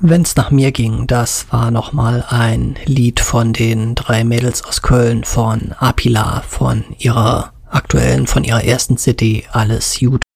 Wenn's nach mir ging, das war nochmal ein Lied von den 3 Mädels aus Köln, von Apila, von ihrer ersten CD Alles Gut.